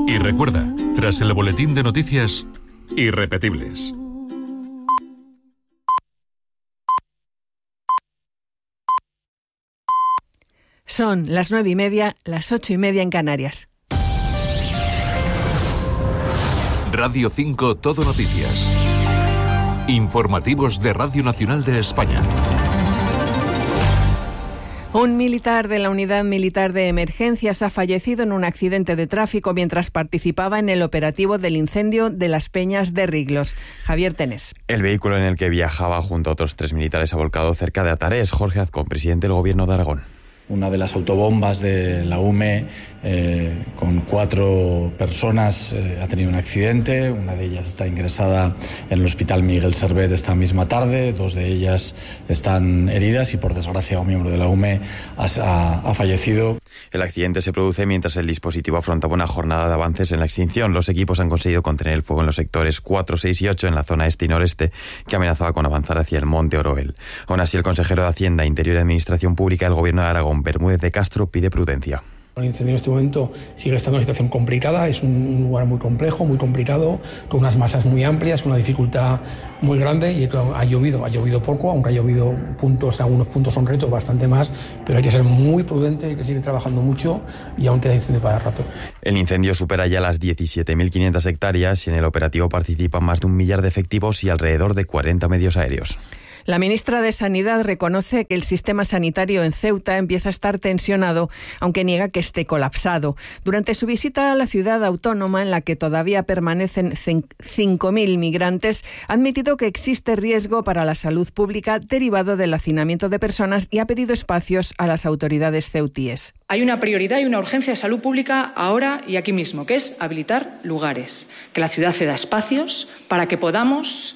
Y recuerda, tras el boletín de noticias, irrepetibles. Son las 9:30, las 8:30 en Canarias. Radio 5 Todo Noticias. Informativos de Radio Nacional de España. Un militar de la Unidad Militar de Emergencias ha fallecido en un accidente de tráfico mientras participaba en el operativo del incendio de Las Peñas de Riglos. Javier Tenés. El vehículo en el que viajaba junto a otros 3 militares ha volcado cerca de Atarés. Jorge Azcón, presidente del Gobierno de Aragón. Una de las autobombas de la UME con 4 personas ha tenido un accidente. Una de ellas está ingresada en el Hospital Miguel Servet esta misma tarde. 2 de ellas están heridas y, por desgracia, un miembro de la UME ha fallecido. El accidente se produce mientras el dispositivo afrontaba una jornada de avances en la extinción. Los equipos han conseguido contener el fuego en los sectores 4, 6 y 8 en la zona este y noreste, que amenazaba con avanzar hacia el Monte Oroel. Aún así, el consejero de Hacienda, Interior y Administración Pública del Gobierno de Aragón, Bermúdez de Castro, pide prudencia. El incendio en este momento sigue estando en una situación complicada, es un lugar muy complejo, muy complicado, con unas masas muy amplias, una dificultad muy grande, y ha llovido poco, aunque ha llovido algunos puntos son retos, bastante más, pero hay que ser muy prudente, hay que seguir trabajando mucho y aún queda incendio para rato. El incendio supera ya las 17.500 hectáreas y en el operativo participan más de 1 millar de efectivos y alrededor de 40 medios aéreos. La ministra de Sanidad reconoce que el sistema sanitario en Ceuta empieza a estar tensionado, aunque niega que esté colapsado. Durante su visita a la ciudad autónoma, en la que todavía permanecen 5.000 migrantes, ha admitido que existe riesgo para la salud pública derivado del hacinamiento de personas y ha pedido espacios a las autoridades ceutíes. Hay una prioridad y una urgencia de salud pública ahora y aquí mismo, que es habilitar lugares, que la ciudad ceda espacios para que podamos,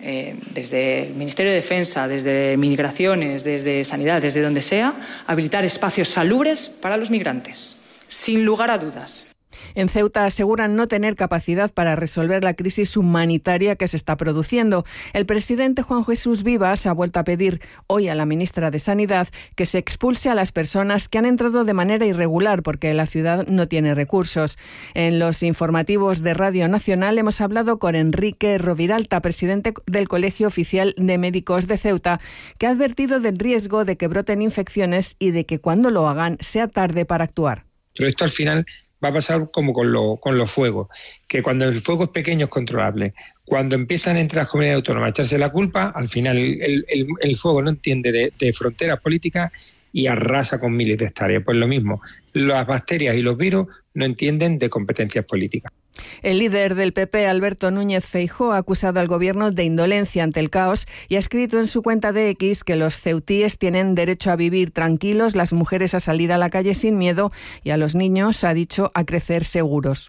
desde el Ministerio de Defensa, desde Migraciones, desde Sanidad, desde donde sea, habilitar espacios salubres para los migrantes, sin lugar a dudas. En Ceuta aseguran no tener capacidad para resolver la crisis humanitaria que se está produciendo. El presidente Juan Jesús Vivas ha vuelto a pedir hoy a la ministra de Sanidad que se expulse a las personas que han entrado de manera irregular porque la ciudad no tiene recursos. En los informativos de Radio Nacional hemos hablado con Enrique Roviralta, presidente del Colegio Oficial de Médicos de Ceuta, que ha advertido del riesgo de que broten infecciones y de que cuando lo hagan sea tarde para actuar. Pero esto al final va a pasar como con los fuegos, que cuando el fuego es pequeño es controlable. Cuando empiezan entre las comunidades autónomas a echarse la culpa, al final el fuego no entiende de fronteras políticas y arrasa con miles de hectáreas. Pues lo mismo, las bacterias y los virus no entienden de competencias políticas. El líder del PP, Alberto Núñez Feijóo, ha acusado al gobierno de indolencia ante el caos y ha escrito en su cuenta de X que los ceutíes tienen derecho a vivir tranquilos, las mujeres a salir a la calle sin miedo y a los niños, ha dicho, a crecer seguros.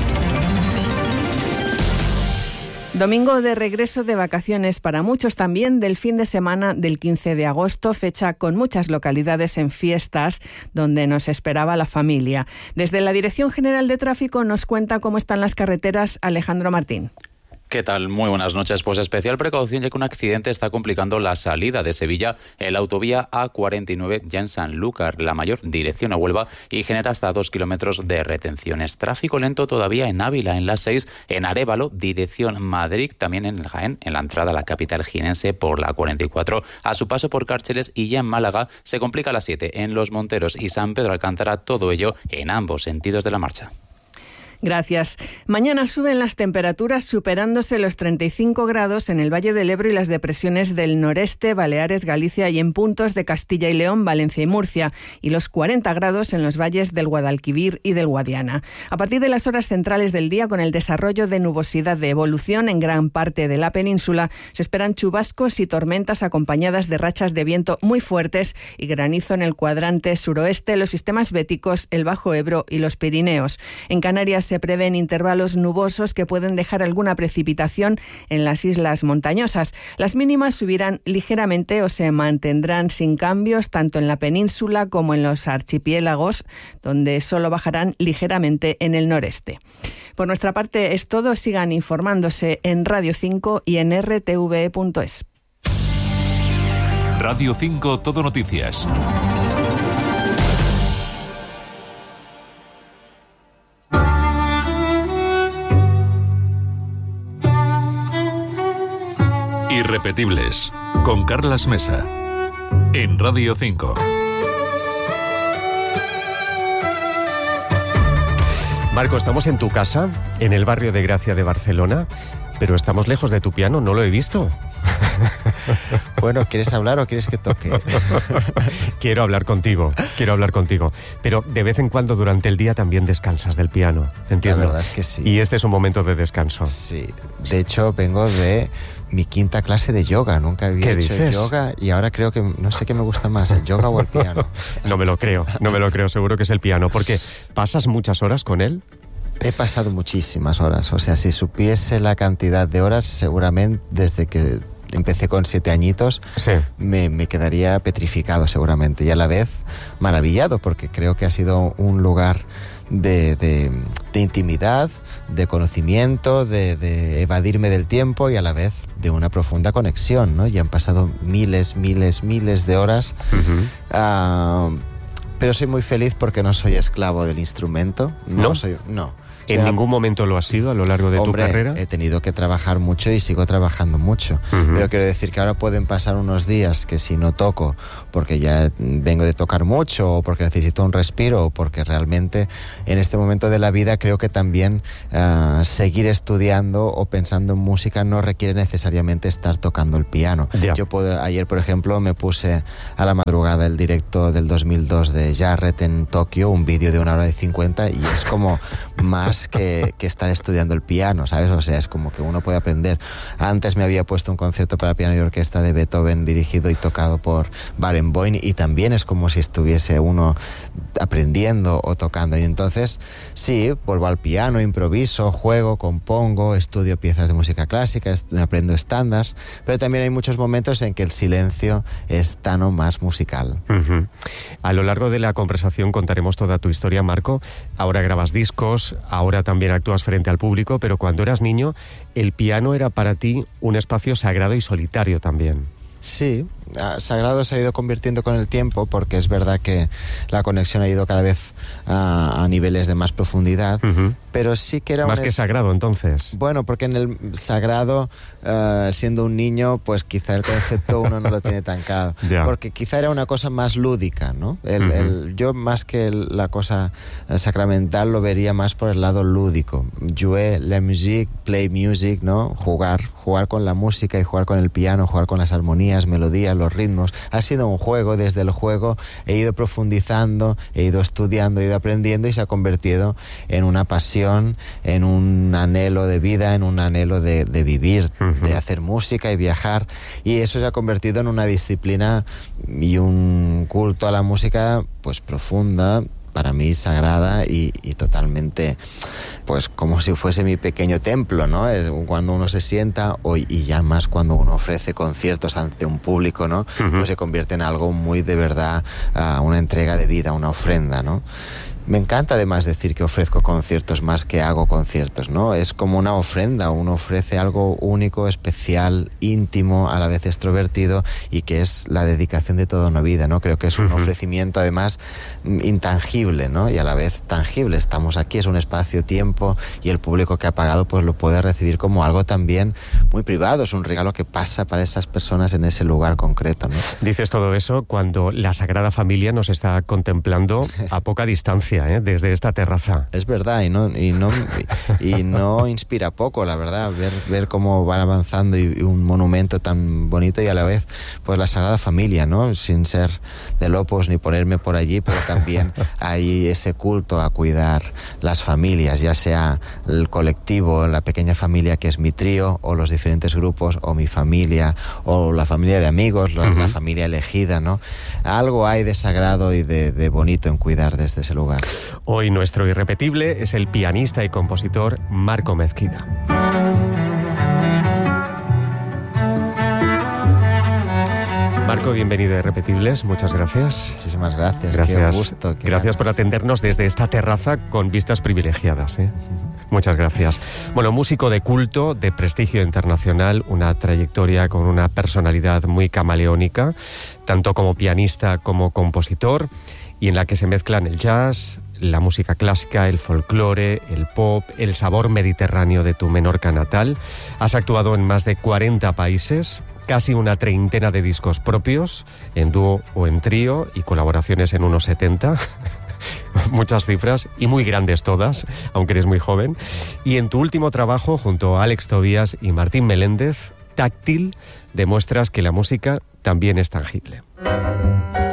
Domingo de regreso de vacaciones para muchos, también del fin de semana del 15 de agosto, fecha con muchas localidades en fiestas donde nos esperaba la familia. Desde la Dirección General de Tráfico nos cuenta cómo están las carreteras Alejandro Martín. ¿Qué tal? Muy buenas noches. Pues especial precaución ya que un accidente está complicando la salida de Sevilla en la autovía A49 ya en Sanlúcar, la mayor dirección a Huelva, y genera hasta 2 kilómetros de retenciones. Tráfico lento todavía en Ávila, en la 6, en Arévalo, dirección Madrid, también en Jaén, en la entrada a la capital jienense por la 44, a su paso por Cárceles, y ya en Málaga se complica la 7, en Los Monteros y San Pedro Alcántara, todo ello en ambos sentidos de la marcha. Gracias. Mañana suben las temperaturas superándose los 35 grados en el Valle del Ebro y las depresiones del noreste, Baleares, Galicia y en puntos de Castilla y León, Valencia y Murcia, y los 40 grados en los valles del Guadalquivir y del Guadiana. A partir de las horas centrales del día, con el desarrollo de nubosidad de evolución en gran parte de la península, se esperan chubascos y tormentas acompañadas de rachas de viento muy fuertes y granizo en el cuadrante suroeste, los sistemas béticos, el Bajo Ebro y los Pirineos. En Canarias se prevén intervalos nubosos que pueden dejar alguna precipitación en las islas montañosas. Las mínimas subirán ligeramente o se mantendrán sin cambios tanto en la península como en los archipiélagos, donde solo bajarán ligeramente en el noreste. Por nuestra parte es todo. Sigan informándose en Radio 5 y en rtv.es. Radio 5 Todo Noticias. Irrepetibles, con Carlas Mesa, en Radio 5. Marco, estamos en tu casa, en el barrio de Gracia de Barcelona, pero estamos lejos de tu piano, no lo he visto. Bueno, ¿quieres hablar o quieres que toque? Quiero hablar contigo. Pero de vez en cuando durante el día también descansas del piano, entiendo. La verdad es que sí. Y este es un momento de descanso. Sí, de hecho vengo de mi 5ª clase de yoga. Nunca había hecho yoga y ahora creo que no sé qué me gusta más, el yoga o el piano. No me lo creo, seguro que es el piano, porque ¿pasas muchas horas con él? He pasado muchísimas horas, o sea, si supiese la cantidad de horas, seguramente desde que empecé con 7 añitos, sí, me quedaría petrificado seguramente, y a la vez maravillado, porque creo que ha sido un lugar de intimidad, de conocimiento, de evadirme del tiempo y a la vez de una profunda conexión, ¿no? Y han pasado miles de horas. Uh-huh. Pero soy muy feliz porque no soy esclavo del instrumento. No. ¿En ningún momento lo has sido a lo largo de tu carrera? He tenido que trabajar mucho y sigo trabajando mucho. Uh-huh. Pero quiero decir que ahora pueden pasar unos días que si no toco, porque ya vengo de tocar mucho, o porque necesito un respiro, o porque realmente en este momento de la vida creo que también seguir estudiando o pensando en música no requiere necesariamente estar tocando el piano. Yeah. Ayer, por ejemplo, me puse a la madrugada el directo del 2002 de Jarrett en Tokio, un vídeo de 1 hora y 50, y es como más que estar estudiando el piano, ¿sabes? O sea, es como que uno puede aprender. Antes me había puesto un concierto para piano y orquesta de Beethoven dirigido y tocado por Barenboim, y también es como si estuviese uno aprendiendo o tocando. Y entonces, sí, vuelvo al piano, improviso, juego, compongo, estudio piezas de música clásica, aprendo estándares, pero también hay muchos momentos en que el silencio es tan o más musical. Uh-huh. A lo largo de la conversación contaremos toda tu historia, Marco. Ahora grabas discos, ahora también actúas frente al público, pero cuando eras niño, el piano era para ti un espacio sagrado y solitario también. Sí, sagrado se ha ido convirtiendo con el tiempo, porque es verdad que la conexión ha ido cada vez a niveles de más profundidad, uh-huh, pero sí que era más que sagrado, entonces. Bueno, porque en el sagrado, siendo un niño, pues quizá el concepto uno no lo tiene tan claro, yeah, porque quizá era una cosa más lúdica, ¿no? Yo más que la cosa sacramental lo vería más por el lado lúdico. Jouer la musique, play music, ¿no? Jugar con la música y jugar con el piano, jugar con las armonías, melodías, los ritmos. Ha sido un juego. Desde el juego he ido profundizando, he ido estudiando, he ido aprendiendo, y se ha convertido en una pasión, en un anhelo de vida, en un anhelo de vivir, uh-huh, de hacer música y viajar, y eso se ha convertido en una disciplina y un culto a la música pues profunda, para mí sagrada y totalmente, pues como si fuese mi pequeño templo, ¿no? Es cuando uno se sienta, y ya más cuando uno ofrece conciertos ante un público, ¿no? Uh-huh. Pues se convierte en algo muy de verdad, una entrega de vida, una ofrenda, ¿no? Me encanta además decir que ofrezco conciertos más que hago conciertos, ¿no? Es como una ofrenda, uno ofrece algo único, especial, íntimo, a la vez extrovertido, y que es la dedicación de toda una vida, ¿no? Creo que es un ofrecimiento además intangible, ¿no? Y a la vez tangible. Estamos aquí, es un espacio-tiempo, y el público que ha pagado pues lo puede recibir como algo también muy privado, es un regalo que pasa para esas personas en ese lugar concreto, ¿no? Dices todo eso cuando la Sagrada Familia nos está contemplando a poca distancia, desde esta terraza. Es verdad, y no inspira poco, la verdad, ver cómo van avanzando, y un monumento tan bonito, y a la vez pues la Sagrada Familia, ¿no? Sin ser del Opus ni ponerme por allí, pero también hay ese culto a cuidar las familias, ya sea el colectivo, la pequeña familia que es mi trío, o los diferentes grupos, o mi familia, o la familia de amigos, uh-huh, la familia elegida, ¿no? Algo hay de sagrado y de bonito en cuidar desde ese lugar. Hoy nuestro irrepetible es el pianista y compositor Marco Mezquida. Marco, bienvenido a Irrepetibles, muchas gracias. Muchísimas gracias, qué gusto. Gracias por atendernos desde esta terraza con vistas privilegiadas, ¿eh? Muchas gracias. Bueno, músico de culto, de prestigio internacional, una trayectoria con una personalidad muy camaleónica, tanto como pianista como compositor, y en la que se mezclan el jazz, la música clásica, el folclore, el pop, el sabor mediterráneo de tu Menorca natal. Has actuado en más de 40 países, casi una treintena de discos propios, en dúo o en trío, y colaboraciones en unos 70. Muchas cifras, y muy grandes todas, aunque eres muy joven. Y en tu último trabajo, junto a Alex Tobías y Martín Meléndez, Táctil, demuestras que la música también es tangible.